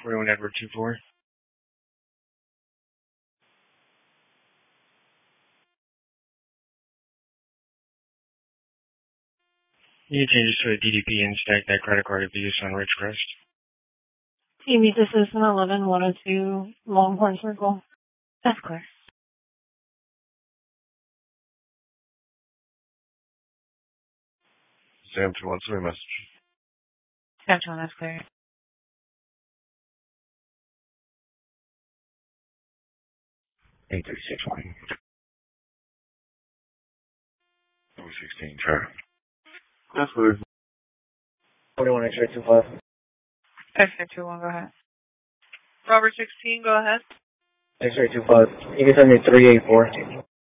41 Edward 24. You change it to a DDP and stack that credit card if you use on Ridgecrest. TV, this is an 11102 Longhorn Circle. That's clear. 721, send me a message. 721, that's clear. Eight 36 16, try. That's clear. 41 X-ray 25. X-ray 21, go ahead. Robert 16, go ahead. X-ray 25. You can send me 384.